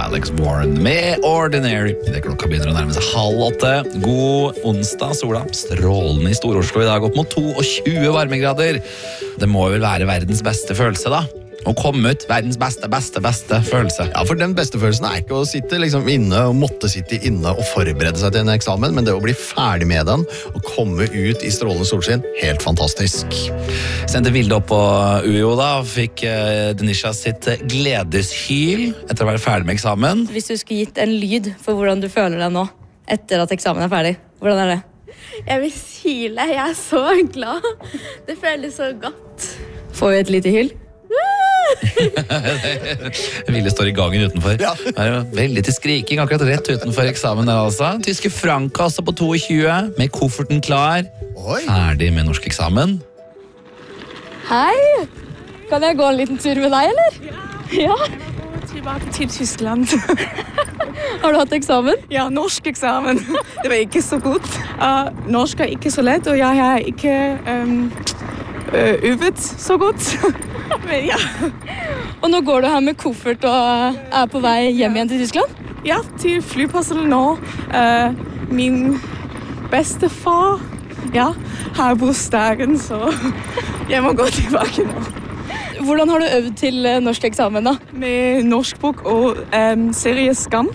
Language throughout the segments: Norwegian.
Alex Warren med Ordinary. Det klokka begynner å nærme seg 7:30. God onsdag, sola strålende i Stor-Oslo i dag, opp mot 22 varmegrader. Det må vel være verdens beste følelse da? Å komme ut, verdens beste følelse. Ja, for den beste følelsen er ikke å sitte liksom inne og måtte sitte inne og forberede seg til en eksamen, men det å bli ferdig med den og komme ut i strålende solskinn, helt fantastisk. Sendte bildet opp på UiO da, og fikk Denisha sitt gledeshyl etter å være ferdig med eksamen. Hvis du skulle gitt en lyd for hvordan du føler deg nå, etter at eksamen er ferdig, hvordan er det? Jeg vil hyle, jeg er så glad. Det føles så godt. Får vi et lite hyl? Ville står i gangen utenfor. Ja. Det er jo veldig til skriking akkurat rett utenfor eksamen der altså. Tyske Franka også på 22, med kofferten klar. Oi. Ferdig med norsk eksamen. Hei! Kan jeg gå en liten tur med deg, eller? Ja. Tilbake til Tyskland. Har du hatt eksamen? Ja, norsk eksamen. Det var ikke så godt. Norsk er ikke så lett, og jeg har ikke øvet så godt. Men ja. Og nå går du her med koffert og er på vei hjem igjen til Tyskland? Ja, til flyplassen nå. Min bestefar har bursdagen, så jeg må gå tilbake nå. Hvordan har du øvd til norsk eksamen da? Med norsk bok og serieskam.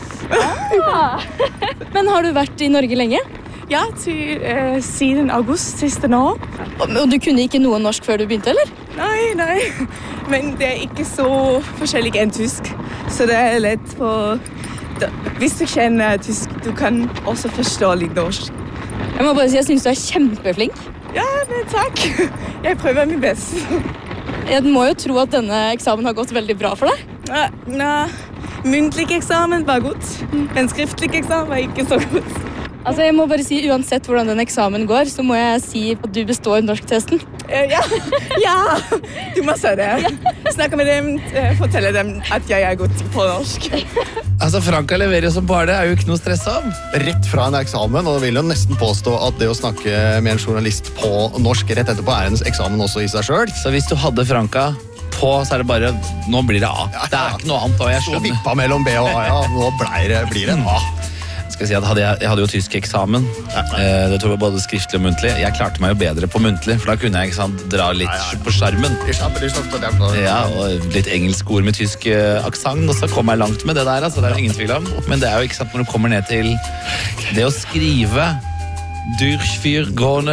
Men har du vært i Norge lenge? Ja, siden august siste år. Og du kunne ikke noe norsk før du begynte, eller? Nei. Men det er ikke så forskjellig enn tysk. Så det er lett på... Hvis du kjenner tysk, du kan også forstå litt norsk. Jeg må bare si, jeg synes du er kjempeflink. Ja, men takk. Jeg prøver min best. Jeg må jo tro at denne eksamen har gått veldig bra for deg. Muntlig eksamen var godt, men skriftlig eksamen var ikke så godt. Altså, jeg må bare si, uansett hvordan den eksamen går, så må jeg si at du består norsktesten. Ja, du må si det. Snakke med dem, fortelle dem at jeg er god på norsk. Altså, Franka leverer jo som bare det, er jo ikke noe stress om. Rett fra en eksamen, og vil jo nesten påstå at det å snakke med en journalist på norsk rett etterpå er en eksamen også i seg selv. Så hvis du hadde Franka på, så er det bare, nå blir det A. Det er ikke noe annet, og jeg Så skjønner. vippa mellom B og A, ja. Nå blir det en A. Skal jeg si at jeg hadde jo tysk eksamen. Det tror jeg både skriftlig og muntlig. Jeg klarte meg jo bedre på muntlig, for da kunne jeg ikke sant, dra litt på skjermen. Ja, og litt engelsk ord med tysk aksent, og så kom jeg langt med det der, altså, det er ingen tvil om. Men det er jo ikke sant, når du kommer ned til det å skrive Durchfyr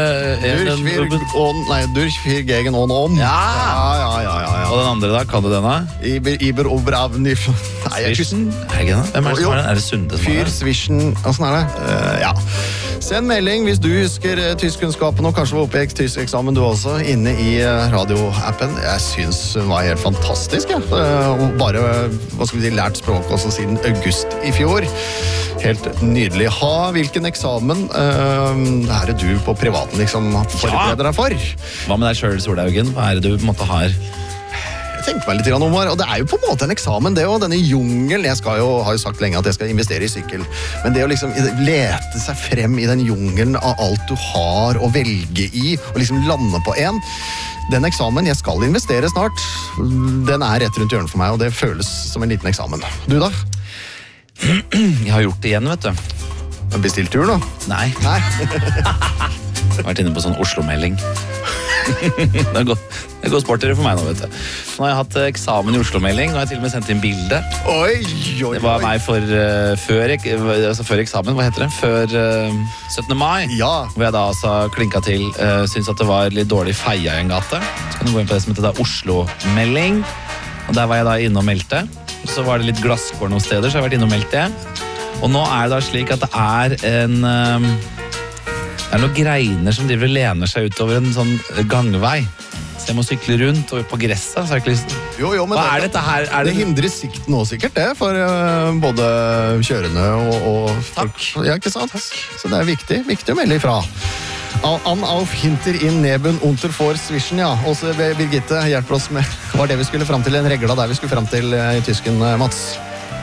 gegen on. Ja. Og den andre da, kan du den da? Iber Obravnif. Svischen? Er det ikke det? Hvem er det som har den? Er det Sunde som har Fyr, den? Svishen, hvordan er det? Ja. Send melding hvis du husker tyskkunnskapen, og kanskje var oppe i tysk eksamen du også, inne i radioappen. Jeg synes hun var helt fantastisk, ja. Og bare, lært språk også siden august i fjor. Helt nydelig. Hvilken eksamen er det du på privaten liksom forbereder deg for? Hva med deg selv, Solhaugen? Hva er det du på en måte har? Jeg tenker meg litt om, og det er jo på en måte en eksamen, det og denne jungelen. Jeg har jo sagt lenge at jeg skal investere i sykkel, men det å liksom lete seg frem i den jungelen av alt du har å velge i, og liksom lande på en, den eksamen, jeg skal investere snart, den er rett rundt hjørnet for meg, og det føles som en liten eksamen. Du da? Jeg har gjort det igjen, vet du. Bestilt tur nå? Nei. Jeg har vært inne på sånn Oslo-melding. Det går sportere for meg nå, vet du. Nå har jeg hatt eksamen i Oslo-melding, og jeg har til og med sendt inn bilde. Oi. Det var meg før eksamen, hva heter det? Før 17. mai. Ja. Hvor jeg da altså klinka til, syntes at det var litt dårlig feia i en gate. Så kan du gå inn på det som heter da Oslo-melding. Og der var jeg da inne og meldte. Så var det litt glasskår noen steder, så jeg har vært inne og meldt det. Og nå er det da slik at det er noen greiner som driver og lener seg utover en sånn gangvei. Så jeg må sykle rundt og på gresset. Så Jo, men hva er dette her? Det hindrer sikten nå sikkert det, for både kjørende og folk. Takk. Ja, ikke sant? Så det er viktig å melde ifra. An auf hinter in neben unter for Svishen, ja. Også Birgitte hjelper oss med, var det vi skulle frem til, en regla der vi skulle frem til i tysken, Mats?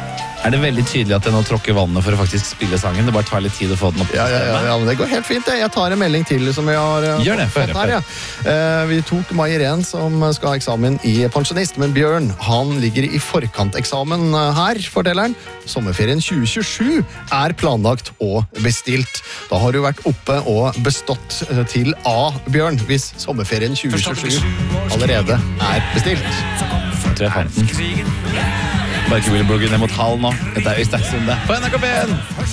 Er det veldig tydelig at jeg nå tråkker vannet for å faktisk spille sangen? Det bare tar litt tid å få den opp i systemet. Ja, men det går helt fint. Jeg tar en melding til som vi har Gjør det, fått her. Ja. Vi tok Mai Irén som skal ha eksamen i pensjonist, men Bjørn, han ligger i forkanteksamen her, forteller han. Sommerferien 2027 er planlagt og bestilt. Da har du vært oppe og bestått til A, Bjørn, hvis sommerferien 2027 allerede er bestilt. Jeg tror jeg fant den. Bare ikke Willy Bruggen ned mot Hall nå. Dette er Øystein Sunde på NRK P1.